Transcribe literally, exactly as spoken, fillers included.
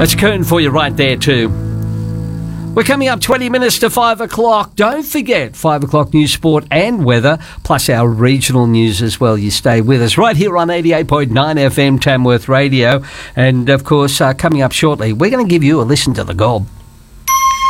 That's curtain for you right there too. We're coming up twenty minutes to five o'clock. Don't forget, five o'clock news, sport and weather, plus our regional news as well. You stay with us right here on eighty-eight point nine F M Tamworth Radio. And, of course, uh, coming up shortly, we're going to give you a listen to the gob.